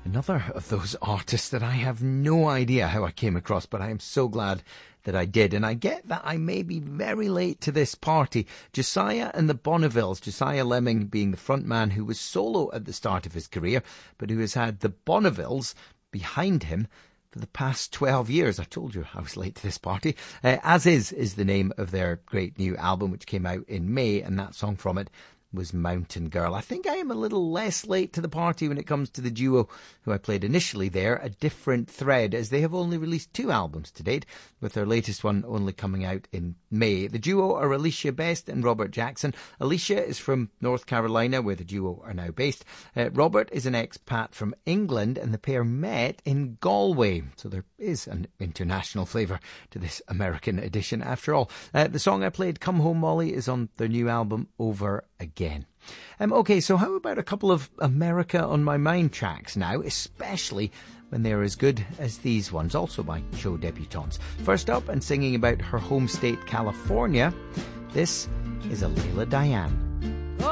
Another of those artists that I have no idea how I came across, but I am so glad that I did. And I get that I may be very late to this party. Josiah and the Bonnevilles, Josiah Lemming being the front man who was solo at the start of his career, but who has had the Bonnevilles behind him for the past 12 years. I told you I was late to this party. As is the name of their great new album, which came out in May, and that song from it was Mountain Girl. I think I am a little less late to the party when it comes to the duo who I played initially there, A Different Thread, as they have only released 2 albums to date, with their latest one only coming out in May. The duo are Alicia Best and Robert Jackson. Alicia is from North Carolina, where the duo are now based. Robert is an expat from England, and the pair met in Galway. So there is an international flavour to this American edition after all. The song I played, Come Home Molly, is on their new album, Over Again. Okay, so how about a couple of America on My Mind tracks now, especially when they're as good as these ones, also by show debutantes. First up, and singing about her home state, California, this is Alela Diane.